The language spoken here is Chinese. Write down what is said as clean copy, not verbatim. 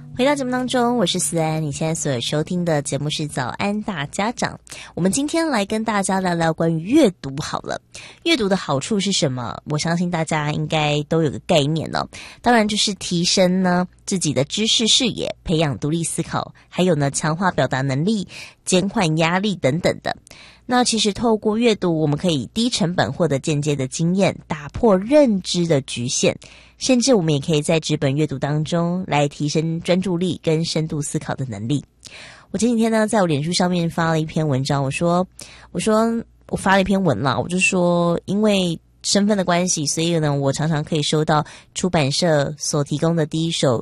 回到节目当中，我是思安，你现在所收听的节目是早安大家长。我们今天来跟大家聊聊关于阅读好了。阅读的好处是什么？我相信大家应该都有个概念哦。当然就是提升呢自己的知识视野，培养独立思考，还有呢强化表达能力，减缓压力等等的。那其实透过阅读，我们可以低成本获得间接的经验，打破认知的局限，甚至我们也可以在纸本阅读当中来提升专注力跟深度思考的能力。我前几天呢，在我脸书上面发了一篇文章，我说我发了一篇文啦，我就说因为身份的关系，所以呢，我常常可以收到出版社所提供的第一手